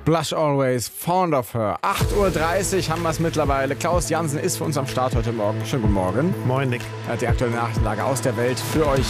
Blush Always, Fond of Her. 8.30 Uhr haben wir es mittlerweile. Klaus Jansen ist für uns am Start heute Morgen. Schönen guten Morgen. Moin, Nick. Er hat die aktuelle Nachrichtenlage aus der Welt für euch.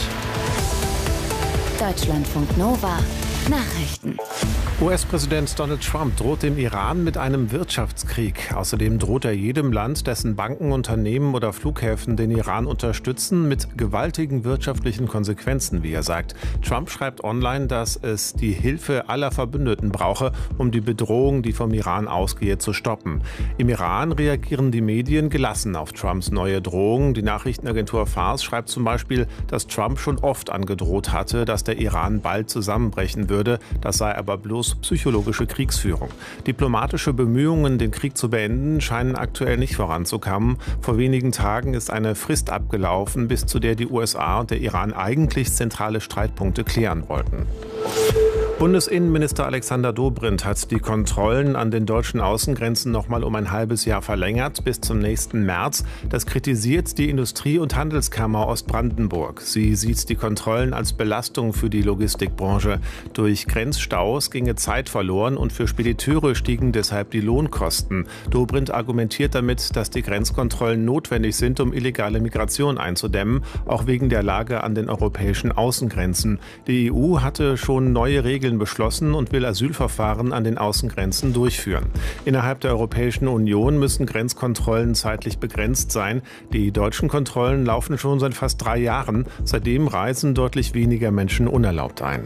Deutschlandfunk Nova. Nachrichten. US-Präsident Donald Trump droht dem Iran mit einem Wirtschaftskrieg. Außerdem droht er jedem Land, dessen Banken, Unternehmen oder Flughäfen den Iran unterstützen, mit gewaltigen wirtschaftlichen Konsequenzen, wie er sagt. Trump schreibt online, dass es die Hilfe aller Verbündeten brauche, um die Bedrohung, die vom Iran ausgehe, zu stoppen. Im Iran reagieren die Medien gelassen auf Trumps neue Drohung. Die Nachrichtenagentur Fars schreibt zum Beispiel, dass Trump schon oft angedroht hatte, dass der Iran bald zusammenbrechen würde. Das sei aber bloß psychologische Kriegsführung. Diplomatische Bemühungen, den Krieg zu beenden, scheinen aktuell nicht voranzukommen. Vor wenigen Tagen ist eine Frist abgelaufen, bis zu der die USA und der Iran eigentlich zentrale Streitpunkte klären wollten. Bundesinnenminister Alexander Dobrindt hat die Kontrollen an den deutschen Außengrenzen noch mal um ein halbes Jahr verlängert, bis zum nächsten März. Das kritisiert die Industrie- und Handelskammer Ostbrandenburg. Sie sieht die Kontrollen als Belastung für die Logistikbranche. Durch Grenzstaus ginge Zeit verloren und für Spediteure stiegen deshalb die Lohnkosten. Dobrindt argumentiert damit, dass die Grenzkontrollen notwendig sind, um illegale Migration einzudämmen, auch wegen der Lage an den europäischen Außengrenzen. Die EU hatte schon neue Regeln beschlossen und will Asylverfahren an den Außengrenzen durchführen. Innerhalb der Europäischen Union müssen Grenzkontrollen zeitlich begrenzt sein. Die deutschen Kontrollen laufen schon seit fast 3 Jahren. Seitdem reisen deutlich weniger Menschen unerlaubt ein.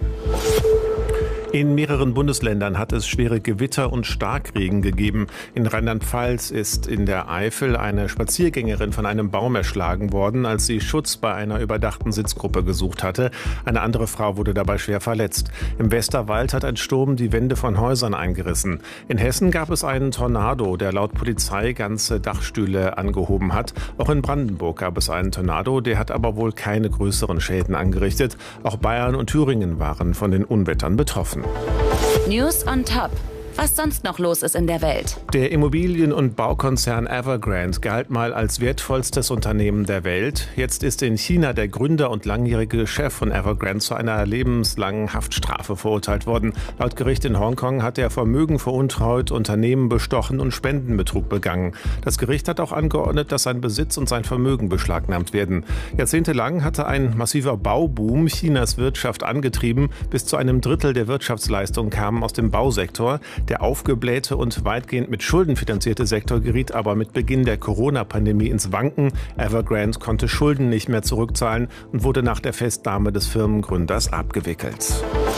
In mehreren Bundesländern hat es schwere Gewitter und Starkregen gegeben. In Rheinland-Pfalz ist in der Eifel eine Spaziergängerin von einem Baum erschlagen worden, als sie Schutz bei einer überdachten Sitzgruppe gesucht hatte. Eine andere Frau wurde dabei schwer verletzt. Im Westerwald hat ein Sturm die Wände von Häusern eingerissen. In Hessen gab es einen Tornado, der laut Polizei ganze Dachstühle angehoben hat. Auch in Brandenburg gab es einen Tornado, der hat aber wohl keine größeren Schäden angerichtet. Auch Bayern und Thüringen waren von den Unwettern betroffen. News on Top. Was sonst noch los ist in der Welt. Der Immobilien- und Baukonzern Evergrande galt mal als wertvollstes Unternehmen der Welt. Jetzt ist in China der Gründer und langjährige Chef von Evergrande zu einer lebenslangen Haftstrafe verurteilt worden. Laut Gericht in Hongkong hat er Vermögen veruntreut, Unternehmen bestochen und Spendenbetrug begangen. Das Gericht hat auch angeordnet, dass sein Besitz und sein Vermögen beschlagnahmt werden. Jahrzehntelang hatte ein massiver Bauboom Chinas Wirtschaft angetrieben. Bis zu einem Drittel der Wirtschaftsleistung kamen aus dem Bausektor. Der aufgeblähte und weitgehend mit Schulden finanzierte Sektor geriet aber mit Beginn der Corona-Pandemie ins Wanken. Evergrande konnte Schulden nicht mehr zurückzahlen und wurde nach der Festnahme des Firmengründers abgewickelt.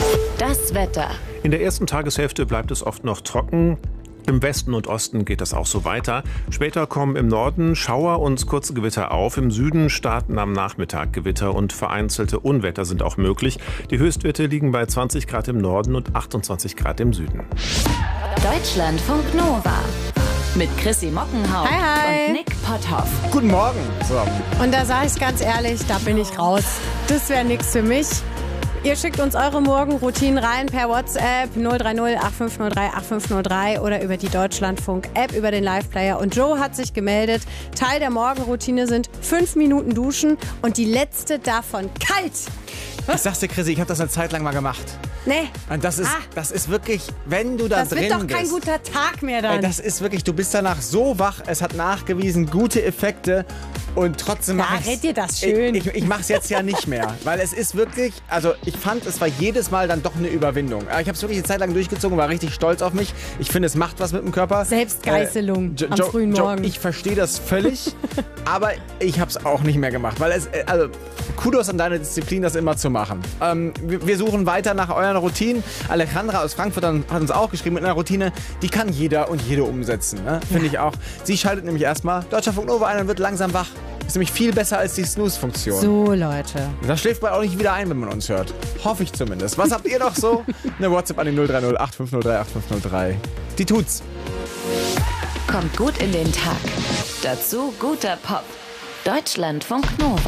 Das Wetter. In der ersten Tageshälfte bleibt es oft noch trocken. Im Westen und Osten geht das auch so weiter. Später kommen im Norden Schauer und kurze Gewitter auf. Im Süden starten am Nachmittag Gewitter und vereinzelte Unwetter sind auch möglich. Die Höchstwerte liegen bei 20 Grad im Norden und 28 Grad im Süden. Deutschlandfunk Nova. Mit Chrissy Mockenhaupt Hi. und Nick Potthoff. Guten Morgen. So. Und da sage ich ganz ehrlich, da bin ich raus. Das wäre nichts für mich. Ihr schickt uns eure Morgenroutinen rein per WhatsApp 030 8503 8503 oder über die Deutschlandfunk-App, über den Live-Player. Und Joe hat sich gemeldet. Teil der Morgenroutine sind 5 Minuten duschen und die letzte davon kalt. Ich sag's dir, Chrissy, ich habe das eine Zeit lang mal gemacht. Nee. Und das ist wirklich, wenn du da Das drin wird doch bist. kein guter Tag mehr dann. Das ist wirklich, du bist danach so wach, es hat nachgewiesen, gute Effekte und trotzdem Ja, mach ich's. red dir das schön. Ich mach's jetzt ja nicht mehr, weil es ist wirklich, also ich fand, es war jedes Mal dann doch eine Überwindung. Ich habe es wirklich eine Zeit lang durchgezogen, war richtig stolz auf mich. Ich finde, es macht was mit dem Körper. Selbstgeißelung am frühen Morgen. Ich verstehe das völlig, aber ich habe es auch nicht mehr gemacht, weil also Kudos an deine Disziplin, das immer zu machen. Wir suchen weiter nach euren Routinen. Alejandra aus Frankfurt hat uns auch geschrieben mit einer Routine, die kann jeder und jede umsetzen. Ne? Finde ich auch. Sie schaltet nämlich erstmal Deutschlandfunk Nova ein und wird langsam wach. Ist nämlich viel besser als die Snooze-Funktion. So, Leute. Da schläft man auch nicht wieder ein, wenn man uns hört. Hoffe ich zumindest. Was habt ihr noch so? Eine WhatsApp an die 030 8503 8503. Die tut's. Kommt gut in den Tag. Dazu guter Pop. Deutschlandfunk Nova.